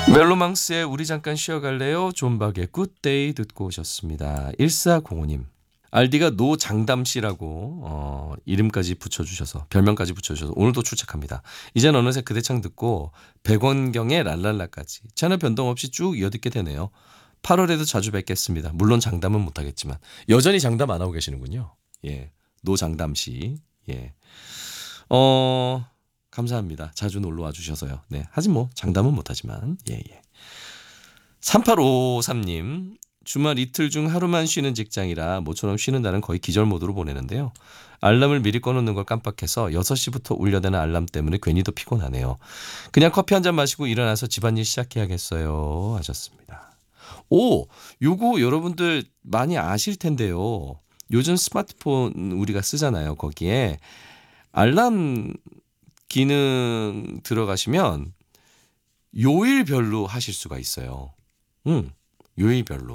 멜로망스의 우리 잠깐 쉬어갈래요? 존박의 굿데이 듣고 오셨습니다. 1405님. 알디가 노장담 씨라고 이름까지 붙여주셔서 별명까지 붙여주셔서 오늘도 출첵합니다. 이젠 어느새 그대창 듣고 백원경의 랄랄라까지 채널 변동 없이 쭉 이어듣게 되네요. 8월에도 자주 뵙겠습니다. 물론 장담은 못하겠지만 여전히 장담 안 하고 계시는군요. 예, 노장담 씨. 예, 감사합니다. 자주 놀러 와주셔서요. 네, 하긴 뭐 장담은 못하지만 예. 3853님. 주말 이틀 중 하루만 쉬는 직장이라 모처럼 쉬는 날은 거의 기절 모드로 보내는데요. 알람을 미리 꺼놓는 걸 깜빡해서 6시부터 울려대는 알람 때문에 괜히 더 피곤하네요. 그냥 커피 한 잔 마시고 일어나서 집안일 시작해야겠어요 하셨습니다. 오, 요거 여러분들 많이 아실 텐데요. 요즘 스마트폰 우리가 쓰잖아요. 거기에 알람 기능 들어가시면 요일별로 하실 수가 있어요. 요일별로.